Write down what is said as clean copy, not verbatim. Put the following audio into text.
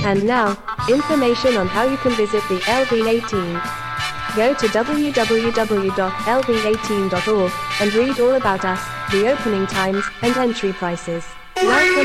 And now, information on how you can visit the LV18. Go to www.lv18.org and read all about us, the opening times, and entry prices. Welcome